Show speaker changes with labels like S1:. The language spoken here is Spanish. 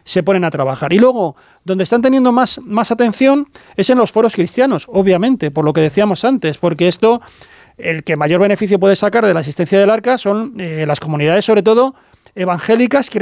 S1: se ponen a trabajar. Y luego, donde están teniendo más atención es en los foros cristianos, obviamente, por lo que decíamos antes, porque esto, el que mayor beneficio puede sacar de la asistencia del Arca son las comunidades, sobre todo evangélicas, que